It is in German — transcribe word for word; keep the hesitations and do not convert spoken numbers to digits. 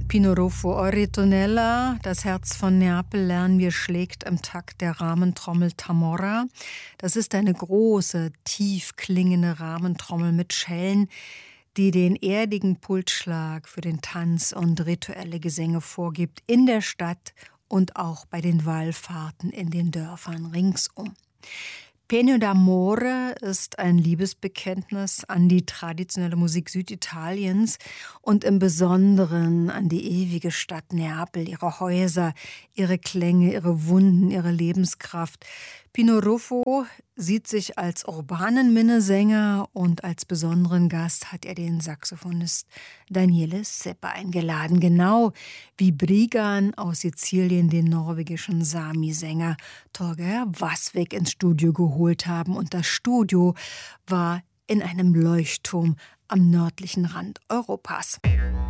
Pinorofo o Ritornella, das Herz von Neapel, lernen wir, schlägt im Takt der Rahmentrommel Tamora. Das ist eine große, tief klingende Rahmentrommel mit Schellen, die den erdigen Pulsschlag für den Tanz und rituelle Gesänge vorgibt, in der Stadt und auch bei den Wallfahrten in den Dörfern ringsum. Pegno d'Amore ist ein Liebesbekenntnis an die traditionelle Musik Süditaliens und im Besonderen an die ewige Stadt Neapel, ihre Häuser, ihre Klänge, ihre Wunden, ihre Lebenskraft. Pinorofo sieht sich als urbanen Minnesänger und als besonderen Gast hat er den Saxophonist Daniele Sepa eingeladen, genau wie Brigan aus Sizilien den norwegischen Sami-Sänger Torgeir Vassvik ins Studio geholt haben. Und das Studio war in einem Leuchtturm am nördlichen Rand Europas.